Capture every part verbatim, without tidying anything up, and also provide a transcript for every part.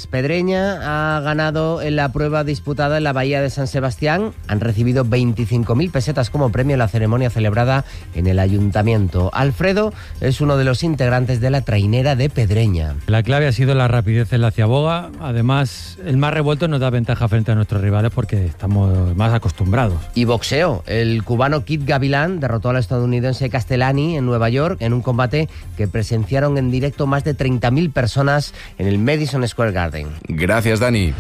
Pedreña ha ganado en la prueba disputada en la Bahía de San Sebastián. Han recibido veinticinco mil pesetas como premio en la ceremonia celebrada en el ayuntamiento. Alfredo es uno de los integrantes de la trainera de Pedreña. La clave ha sido la rapidez en la ciaboga. Además, el más revuelto nos da ventaja frente a nuestros rivales porque estamos más acostumbrados. Y boxeo. El cubano Kid Gavilán derrotó al estadounidense Castellani en Nueva York en un combate que presenciaron en directo más de treinta mil personas en el Madison Square Garden. Gracias, Dani.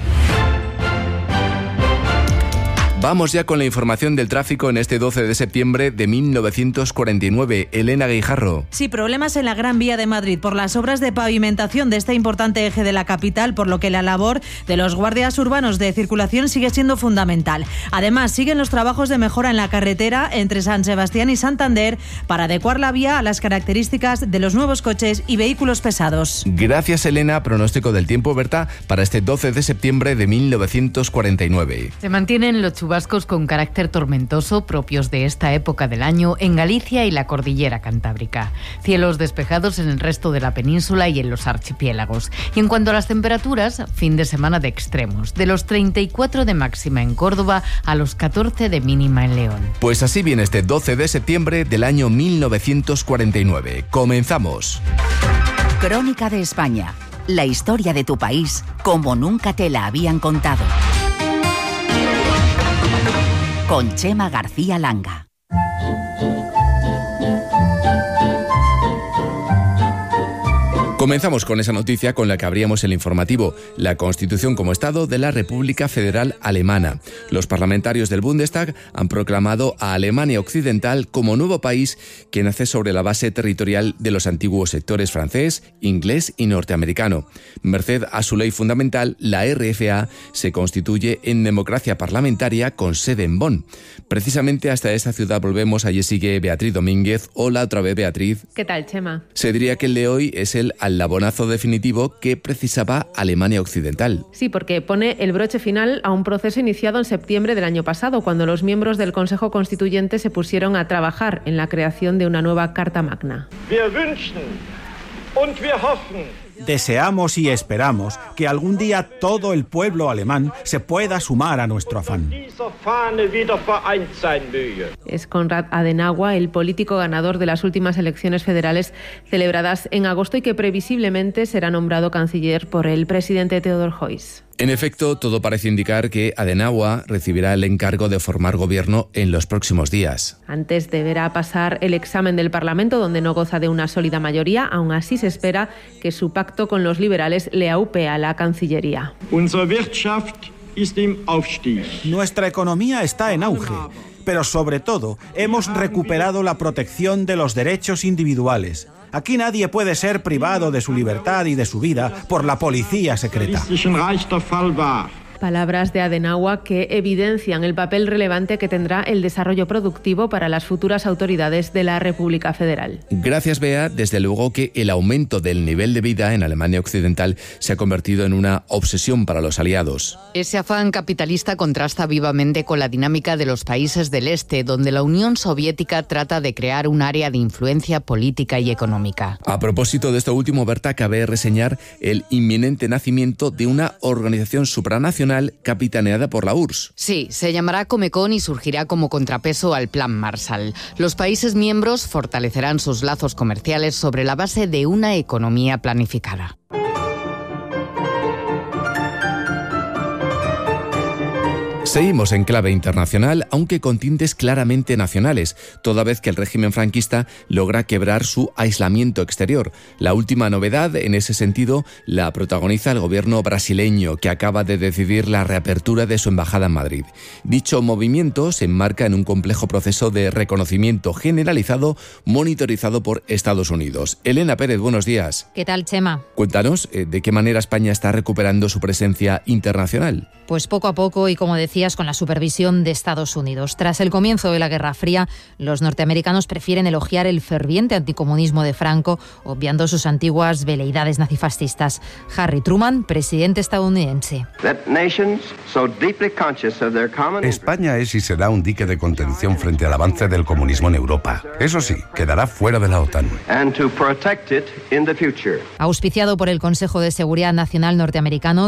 Vamos ya con la información del tráfico en este doce de septiembre de mil novecientos cuarenta y nueve. Elena Guijarro. Sí, problemas en la Gran Vía de Madrid por las obras de pavimentación de este importante eje de la capital, por lo que la labor de los guardias urbanos de circulación sigue siendo fundamental. Además, siguen los trabajos de mejora en la carretera entre San Sebastián y Santander para adecuar la vía a las características de los nuevos coches y vehículos pesados. Gracias, Elena. Pronóstico del tiempo, Berta, para este doce de septiembre de mil novecientos cuarenta y nueve. Se mantienen los chubascos con carácter tormentoso propios de esta época del año en Galicia y la cordillera cantábrica. Cielos despejados en el resto de la península y en los archipiélagos. Y en cuanto a las temperaturas, fin de semana de extremos, de los treinta y cuatro de máxima en Córdoba a los catorce de mínima en León. Pues así viene este doce de septiembre del año mil novecientos cuarenta y nueve. Comenzamos. Crónica de España. La historia de tu país como nunca te la habían contado. Con Chema García Langa. Comenzamos con esa noticia con la que abríamos el informativo, la Constitución como Estado de la República Federal Alemana. Los parlamentarios del Bundestag han proclamado a Alemania Occidental como nuevo país que nace sobre la base territorial de los antiguos sectores francés, inglés y norteamericano. Merced a su ley fundamental, la R F A se constituye en democracia parlamentaria con sede en Bonn. Precisamente hasta esa ciudad volvemos, allí sigue Beatriz Domínguez. Hola otra vez, Beatriz. ¿Qué tal, Chema? Se diría que el de hoy es el labonazo definitivo que precisaba Alemania Occidental. Sí, porque pone el broche final a un proceso iniciado en septiembre del año pasado, cuando los miembros del Consejo Constituyente se pusieron a trabajar en la creación de una nueva Carta Magna. Deseamos y esperamos que algún día todo el pueblo alemán se pueda sumar a nuestro afán. Es Konrad Adenauer, el político ganador de las últimas elecciones federales celebradas en agosto y que previsiblemente será nombrado canciller por el presidente Theodor Heuss. En efecto, todo parece indicar que Adenauer recibirá el encargo de formar gobierno en los próximos días. Antes deberá pasar el examen del Parlamento, donde no goza de una sólida mayoría. Aún así, se espera que su pacto con los liberales le aupe a la Cancillería. Nuestra economía está en auge, pero sobre todo hemos recuperado la protección de los derechos individuales. Aquí nadie puede ser privado de su libertad y de su vida por la policía secreta. Palabras de Adenauer que evidencian el papel relevante que tendrá el desarrollo productivo para las futuras autoridades de la República Federal. Gracias, Bea. Desde luego que el aumento del nivel de vida en Alemania Occidental se ha convertido en una obsesión para los aliados. Ese afán capitalista contrasta vivamente con la dinámica de los países del Este, donde la Unión Soviética trata de crear un área de influencia política y económica. A propósito de esto último, Berta, cabe reseñar el inminente nacimiento de una organización supranacional capitaneada por la U R S S. Sí, se llamará Comecon y surgirá como contrapeso al Plan Marshall. Los países miembros fortalecerán sus lazos comerciales sobre la base de una economía planificada. Seguimos en clave internacional, aunque con tintes claramente nacionales, toda vez que el régimen franquista logra quebrar su aislamiento exterior. La última novedad, en ese sentido, la protagoniza el gobierno brasileño, que acaba de decidir la reapertura de su embajada en Madrid. Dicho movimiento se enmarca en un complejo proceso de reconocimiento generalizado monitorizado por Estados Unidos. Elena Pérez, buenos días. ¿Qué tal, Chema? Cuéntanos, ¿de qué manera España está recuperando su presencia internacional? Pues poco a poco y, como decías, con la supervisión de Estados Unidos. Tras el comienzo de la Guerra Fría, los norteamericanos prefieren elogiar el ferviente anticomunismo de Franco, obviando sus antiguas veleidades nazifascistas. Harry Truman, presidente estadounidense. España es y será un dique de contención frente al avance del comunismo en Europa. Eso sí, quedará fuera de la OTAN. Auspiciado por el Consejo de Seguridad Nacional norteamericano,